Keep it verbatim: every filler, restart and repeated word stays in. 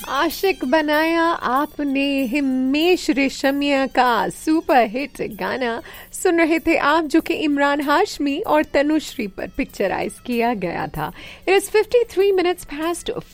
आशिक बनाया आपने हिमेश रेशमिया का सुपर हिट गाना सुन रहे थे आप, जो कि इमरान हाशमी और तनुश्री पर पिक्चराइज किया गया था. It is fifty three minutes past